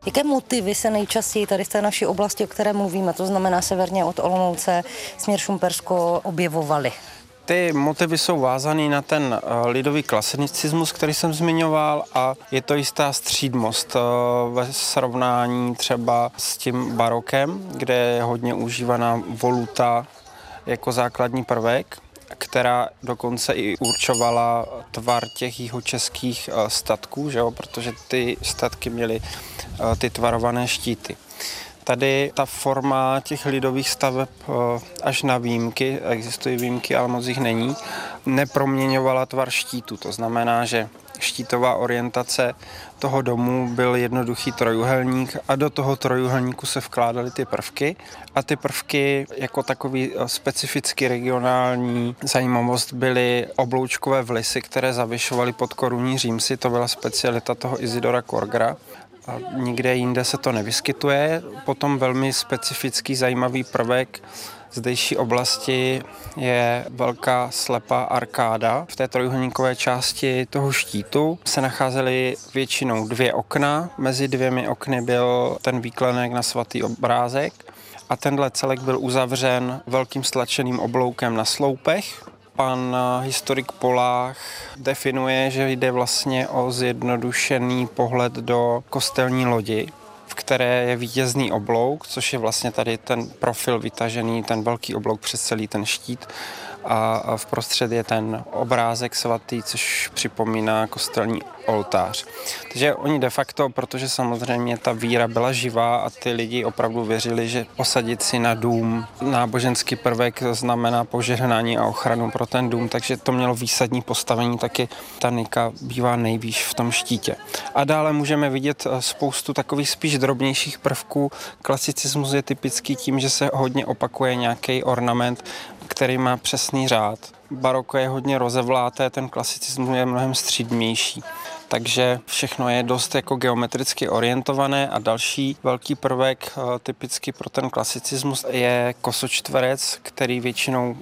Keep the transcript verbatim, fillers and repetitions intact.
Jaké motivy se nejčastěji tady v té naší oblasti, o které mluvíme, to znamená severně od Olomouce, směr Šumpersko, objevovaly? Ty motivy jsou vázaný na ten lidový klasicismus, který jsem zmiňoval, a je to jistá střídmost ve srovnání třeba s tím barokem, kde je hodně užívaná voluta jako základní prvek, která dokonce i určovala tvar těch jihočeských statků, že jo? Protože ty statky měly ty tvarované štíty. Tady ta forma těch lidových staveb až na výjimky, existují výjimky, ale moc jich není, neproměňovala tvar štítu. To znamená, že štítová orientace toho domu byl jednoduchý trojuhelník a do toho trojuhelníku se vkládaly ty prvky. A ty prvky jako takový specificky regionální zajímavost byly obloučkové vlisy, které zavěšovaly pod korunní římsy. To byla specialita toho Isidora Korgra. A nikde jinde se to nevyskytuje. Potom velmi specifický zajímavý prvek zdejší oblasti je velká slepá arkáda. V té trojuhelníkové části toho štítu se nacházely většinou dvě okna. Mezi dvěmi okny byl ten výklenek na svatý obrázek a tenhle celek byl uzavřen velkým stlačeným obloukem na sloupech. Pan historik Polách definuje, že jde vlastně o zjednodušený pohled do kostelní lodi, v které je vítězný oblouk, což je vlastně tady ten profil vytažený, ten velký oblouk přes celý ten štít, a v prostřed je ten obrázek svatý, což připomíná kostelní oltář. Takže oni de facto, protože samozřejmě ta víra byla živá a ty lidi opravdu věřili, že posadit si na dům náboženský prvek znamená požehnání a ochranu pro ten dům, takže to mělo výsadní postavení, taky ta nika bývá nejvýš v tom štítě. A dále můžeme vidět spoustu takových spíš drobnějších prvků. Klasicismus je typický tím, že se hodně opakuje nějaký ornament, který má přesný řád. Baroko je hodně rozevláté, ten klasicismus je mnohem střídmější. Takže všechno je dost jako geometricky orientované a další velký prvek typicky pro ten klasicismus je kosočtverec, který většinou